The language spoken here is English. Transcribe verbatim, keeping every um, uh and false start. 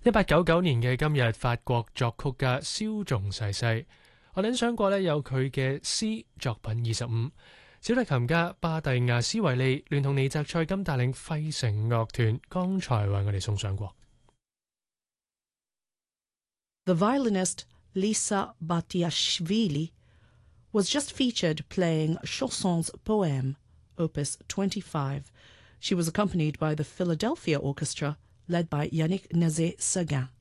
一八九九年嘅今日，法國作曲家蕭仲逝世。我哋欣賞過呢有佢嘅詩作品二十五。小提琴家巴蒂亞斯維利聯同尼澤塞金帶領費城樂團，剛才為我哋送上過。 The violinist Lisa Batiashvili was just featured playing Chausson's Poème, Opus twenty-five. She was accompanied by the Philadelphia Orchestra, led by Yannick Nézet-Séguin.